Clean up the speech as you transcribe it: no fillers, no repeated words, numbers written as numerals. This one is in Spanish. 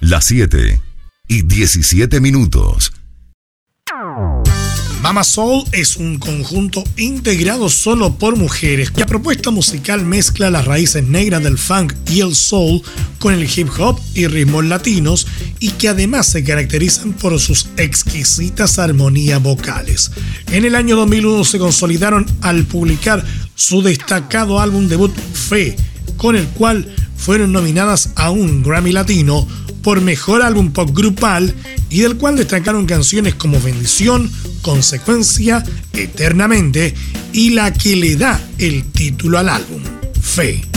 Las 7:17. Mama Soul es un conjunto integrado solo por mujeres, cuya propuesta musical mezcla las raíces negras del funk y el soul con el hip hop y ritmos latinos, y que además se caracterizan por sus exquisitas armonías vocales. En el año 2001 se consolidaron al publicar su destacado álbum debut Fe, con el cual fueron nominadas a un Grammy Latino por Mejor Álbum Pop Grupal, y del cual destacaron canciones como Bendición, Consecuencia, Eternamente y la que le da el título al álbum, Fe.